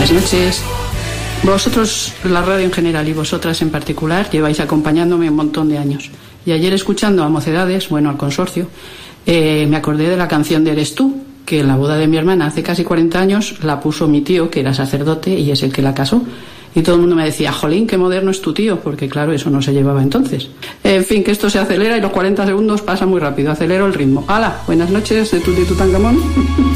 Buenas noches. Vosotros, la radio en general y vosotras en particular, lleváis acompañándome un montón de años. Y ayer, escuchando a Mocedades, bueno, al consorcio, me acordé de la canción de Eres tú, que en la boda de mi hermana hace casi 40 años la puso mi tío, que era sacerdote y es el que la casó. Y todo el mundo me decía, jolín, qué moderno es tu tío, porque claro, eso no se llevaba entonces. En fin, que esto se acelera y los 40 segundos pasan muy rápido. Acelero el ritmo. ¡Hala! Buenas noches de Tutankamón.